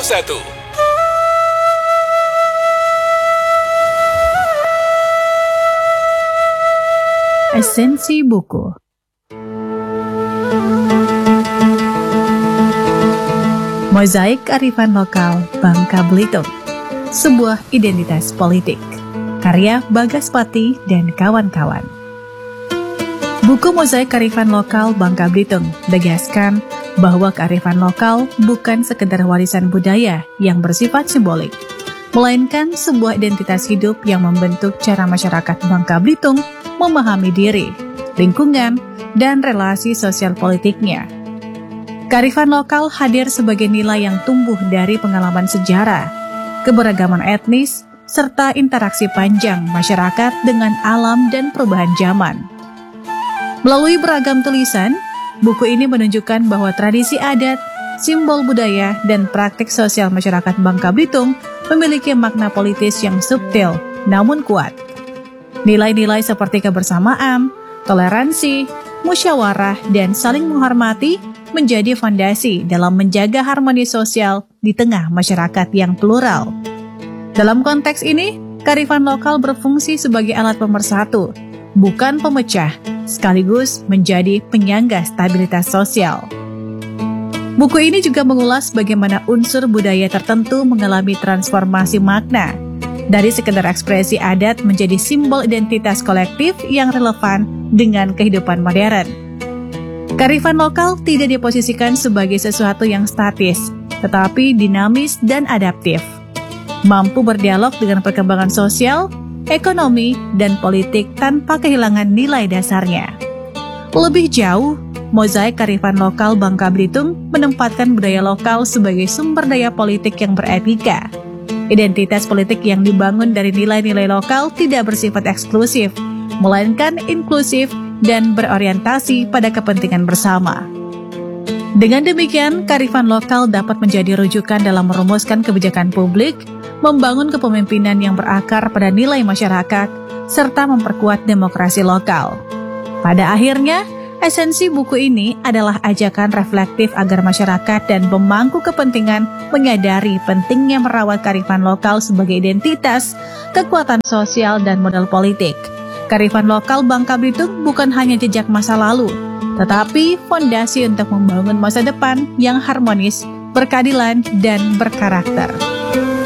Esensi buku. Mozaik Kearifan Lokal Bangka Belitung, sebuah identitas politik. Karya Bagas Pati dan kawan-kawan. Buku Mozaik Kearifan Lokal Bangka Belitung menegaskan bahwa kearifan lokal bukan sekedar warisan budaya yang bersifat simbolik, melainkan sebuah identitas hidup yang membentuk cara masyarakat Bangka Belitung memahami diri, lingkungan, dan relasi sosial politiknya. Kearifan lokal hadir sebagai nilai yang tumbuh dari pengalaman sejarah, keberagaman etnis, serta interaksi panjang masyarakat dengan alam dan perubahan zaman. Melalui beragam tulisan, buku ini menunjukkan bahwa tradisi adat, simbol budaya, dan praktik sosial masyarakat Bangka Belitung memiliki makna politis yang subtil namun kuat. Nilai-nilai seperti kebersamaan, toleransi, musyawarah, dan saling menghormati menjadi fondasi dalam menjaga harmoni sosial di tengah masyarakat yang plural. Dalam konteks ini, kearifan lokal berfungsi sebagai alat pemersatu, bukan pemecah, sekaligus menjadi penyangga stabilitas sosial. Buku ini juga mengulas bagaimana unsur budaya tertentu mengalami transformasi makna, dari sekedar ekspresi adat menjadi simbol identitas kolektif yang relevan dengan kehidupan modern. Kearifan lokal tidak diposisikan sebagai sesuatu yang statis, tetapi dinamis dan adaptif, mampu berdialog dengan perkembangan sosial, ekonomi, dan politik tanpa kehilangan nilai dasarnya. Lebih jauh, Mozaik Kearifan Lokal Bangka Belitung menempatkan budaya lokal sebagai sumber daya politik yang beretika. Identitas politik yang dibangun dari nilai-nilai lokal tidak bersifat eksklusif, melainkan inklusif dan berorientasi pada kepentingan bersama. Dengan demikian, kearifan lokal dapat menjadi rujukan dalam merumuskan kebijakan publik, membangun kepemimpinan yang berakar pada nilai masyarakat, serta memperkuat demokrasi lokal. Pada akhirnya, esensi buku ini adalah ajakan reflektif agar masyarakat dan pemangku kepentingan menyadari pentingnya merawat kearifan lokal sebagai identitas, kekuatan sosial, dan modal politik. Kearifan lokal Bangka Belitung bukan hanya jejak masa lalu, tetapi fondasi untuk membangun masa depan yang harmonis, berkeadilan, dan berkarakter.